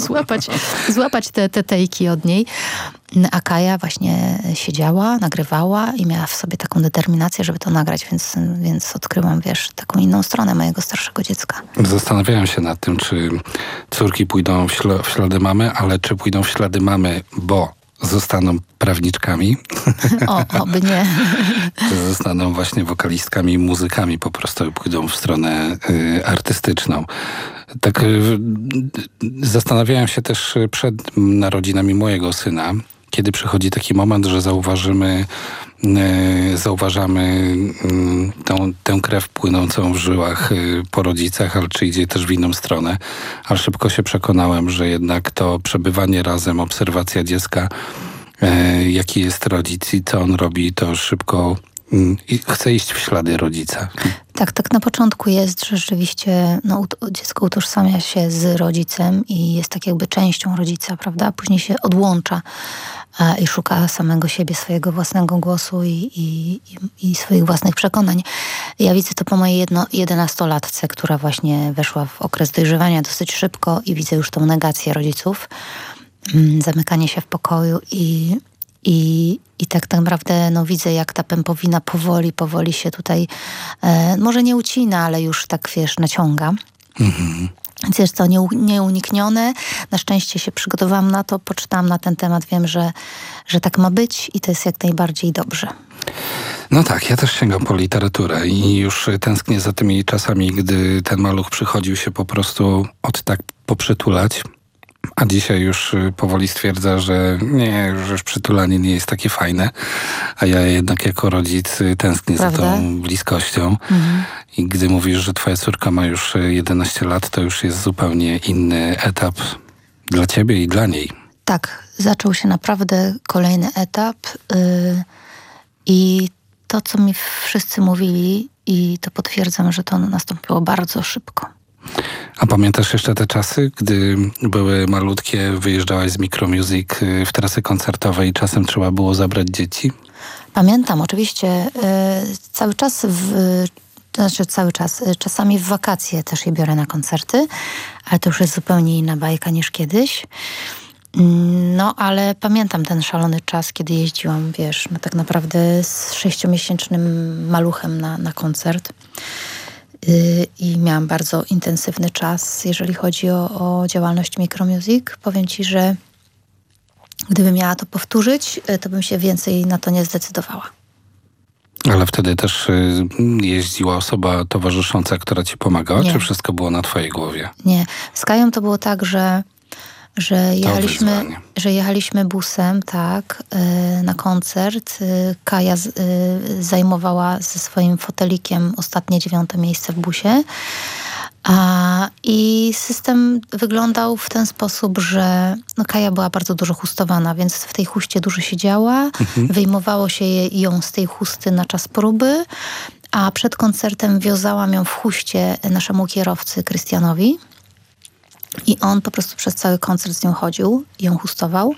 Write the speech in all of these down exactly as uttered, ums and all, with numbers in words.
złapać, złapać te, te tejki od niej. A Kaja właśnie siedziała, nagrywała i miała w sobie taką determinację, żeby to nagrać, więc, więc odkryłam, wiesz, taką inną stronę mojego starszego dziecka. Zastanawiałem się nad tym, czy córki pójdą w, śl- w ślady mamy, ale czy pójdą w ślady mamy, bo zostaną prawniczkami. O, oby nie. Zostaną właśnie wokalistkami i muzykami, po prostu pójdą w stronę y, artystyczną. Tak y, zastanawiałem się też przed narodzinami mojego syna, kiedy przychodzi taki moment, że zauważymy, y, zauważamy y, tą, tę krew płynącą w żyłach y, po rodzicach, ale czy idzie też w inną stronę. Ale szybko się przekonałem, że jednak to przebywanie razem, obserwacja dziecka, y, jaki jest rodzic i co on robi, to szybko i chce iść w ślady rodzica. Tak, tak na początku jest, że rzeczywiście no, dziecko utożsamia się z rodzicem i jest tak jakby częścią rodzica, prawda? Później się odłącza a, i szuka samego siebie, swojego własnego głosu i, i, i swoich własnych przekonań. Ja widzę to po mojej jedno, jedenastolatce, która właśnie weszła w okres dojrzewania dosyć szybko i widzę już tą negację rodziców, zamykanie się w pokoju i I, I tak naprawdę no, widzę, jak ta pępowina powoli, powoli się tutaj e, może nie ucina, ale już tak, wiesz, naciąga. Mhm. Więc jest to nie, nieuniknione. Na szczęście się przygotowałam na to, poczytałam na ten temat, wiem, że, że tak ma być i to jest jak najbardziej dobrze. No tak, ja też sięgam po literaturę i już tęsknię za tymi czasami, gdy ten maluch przychodził się po prostu od tak poprzytulać. A dzisiaj już powoli stwierdza, że nie, że już przytulanie nie jest takie fajne, a ja jednak jako rodzic tęsknię Prawda? za tą bliskością. Mhm. I gdy mówisz, że twoja córka ma już jedenaście lat, to już jest zupełnie inny etap dla ciebie i dla niej. Tak, zaczął się naprawdę kolejny etap yy, i to, co mi wszyscy mówili, i to potwierdzam, że to nastąpiło bardzo szybko. A pamiętasz jeszcze te czasy, gdy były malutkie, wyjeżdżałaś z Micromusic w trasy koncertowe i czasem trzeba było zabrać dzieci? Pamiętam, oczywiście. Yy, cały czas, w, to znaczy cały czas, yy, czasami w wakacje też je biorę na koncerty, ale to już jest zupełnie inna bajka niż kiedyś. Yy, no, ale pamiętam ten szalony czas, kiedy jeździłam, wiesz, no, tak naprawdę z sześciomiesięcznym maluchem na, na koncert. I miałam bardzo intensywny czas, jeżeli chodzi o, o działalność Micromusic. Powiem ci, że gdybym miała to powtórzyć, to bym się więcej na to nie zdecydowała. Ale wtedy też jeździła osoba towarzysząca, która ci pomagała, nie. Czy wszystko było na twojej głowie? Nie. Z Kają to było tak, że Że jechaliśmy, że jechaliśmy busem, tak, yy, na koncert. Yy, Kaja z, yy, zajmowała ze swoim fotelikiem ostatnie dziewiąte miejsce w busie. A, I system wyglądał w ten sposób, że no, Kaja była bardzo dużo chustowana, więc w tej chuście dużo siedziała. Mhm. Wyjmowało się je, ją z tej chusty na czas próby, a przed koncertem wiązałam ją w chuście naszemu kierowcy Krystianowi. I on po prostu przez cały koncert z nią chodził i ją chustował,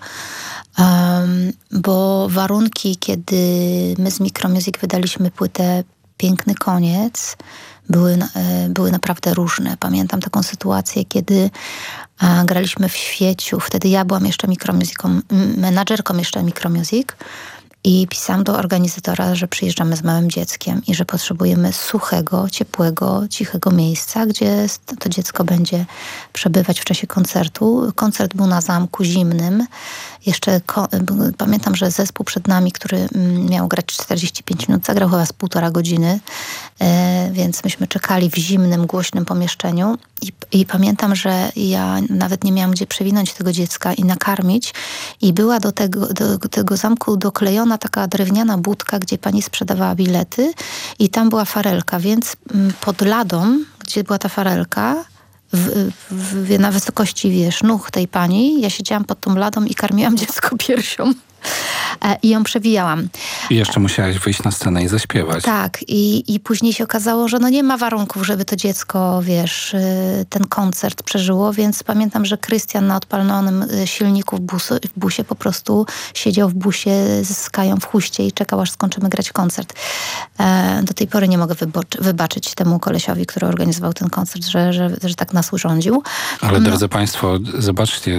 um, bo warunki, kiedy my z Micromusic wydaliśmy płytę Piękny Koniec, były, e, były naprawdę różne. Pamiętam taką sytuację, kiedy a, graliśmy w Świeciu. Wtedy ja byłam jeszcze Micromusicą, menadżerką jeszcze Micromusic. I pisałam do organizatora, że przyjeżdżamy z małym dzieckiem i że potrzebujemy suchego, ciepłego, cichego miejsca, gdzie to dziecko będzie przebywać w czasie koncertu. Koncert był na zamku zimnym. Jeszcze ko- pamiętam, że zespół przed nami, który miał grać czterdzieści pięć minut, zagrał chyba z półtora godziny, e, więc myśmy czekali w zimnym, głośnym pomieszczeniu. I, I pamiętam, że ja nawet nie miałam gdzie przewinąć tego dziecka i nakarmić. I była do tego, do, do tego zamku doklejona taka drewniana budka, gdzie pani sprzedawała bilety i tam była farelka, więc pod ladą, gdzie była ta farelka, w, w, na wysokości, wiesz, nóg tej pani, ja siedziałam pod tą ladą i karmiłam dziecko piersią. I ją przewijałam. I jeszcze musiałaś wyjść na scenę i zaśpiewać. Tak. I, i później się okazało, że no nie ma warunków, żeby to dziecko, wiesz, ten koncert przeżyło, więc pamiętam, że Krystian na odpalonym silniku w, busu, w busie po prostu siedział w busie z Kają w huście i czekał, aż skończymy grać koncert. E, do tej pory nie mogę wyboczy, wybaczyć temu kolesiowi, który organizował ten koncert, że, że, że tak nas urządził. Ale no. Drodzy Państwo, zobaczcie,